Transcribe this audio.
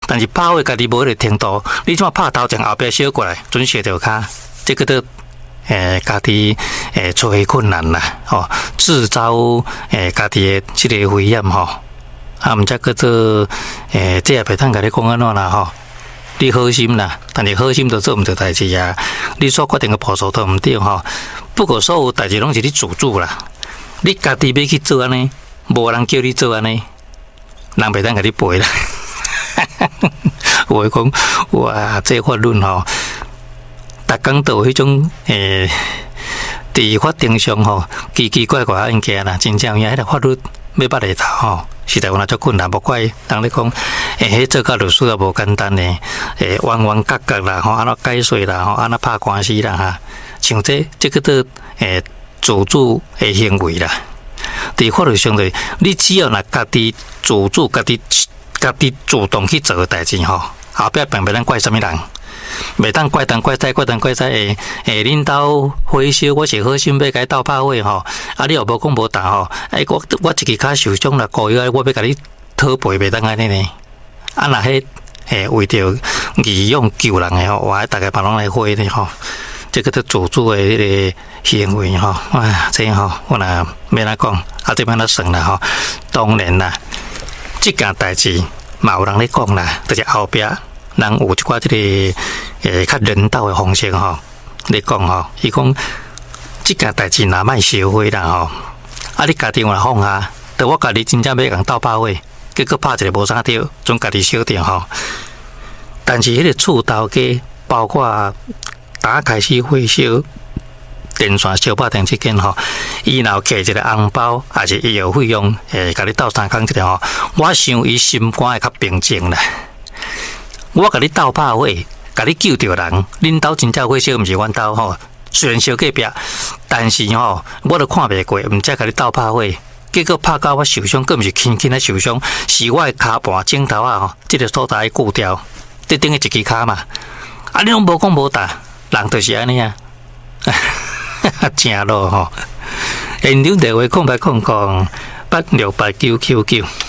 但是拍位家己无迄个程度，你怎拍头前后壁小过来，准斜着骹，这个都家己找的困难啦，制造家己的这个危险吼，啊，毋则叫做这也袂当甲你讲安怎啦吼。你好心啦，但是好心都做毋到代志啊！你所决定的步数都毋对吼。不过所有代志拢是你自主啦，你家己要去做安尼，无人叫你做安尼，人袂当甲你陪啦。我讲哇，这法律吼，逐工都有迄种伫法庭上吼奇奇怪怪案件啦，真正有影迄个法律要捌下头吼。实在有那足困难，无怪人咧讲，迄做甲律师也无简单咧，弯弯角角啦，吼，安怎解说啦，吼，安怎拍官司啦，哈，像这个都自主的行为啦。伫法律上头，你只要若家己自主、家己主动去做代志吼，后壁并袂当怪啥物人。袂当怪东怪西，恁兜火烧，我是好心要甲伊斗拍火吼，啊，你又无讲无答吼，我一支骹受伤啦，故意我要甲你讨赔，袂当安尼呢。啊，若迄为着义勇救人的吼，哇，大家别拢来火呢吼，这个都自主的迄个行为吼，哇，这吼我若要哪讲，啊，这边哪算啦吼，当然啦，这件代志嘛有人咧讲啦，就是后壁。人有一寡这个较人道的方式吼，你讲吼，伊讲这件代志若莫烧火啦吼，啊你家己若放下，等我家己真正要共斗拍火，结果拍一个无啥着，总家己烧掉吼。但是迄个厝头家，包括打开始火烧、电线烧爆电这件吼，伊若摕一个红包，还是医药费用，甲你斗3工一个吼，我想伊心肝会较平静啦。我甲你斗拍火，甲你救着人，恁兜真正火烧，毋是阮兜吼。虽然烧隔壁，但是吼，我都看袂过，毋则甲你斗拍火，结果拍到我受伤，佫毋是轻轻的受伤，是我的骹盘、颈头啊吼，这个所在固掉，这等于一支骹嘛。啊，你拢无讲无答，人就是安尼啊，正咯吼。现场电话0800868999。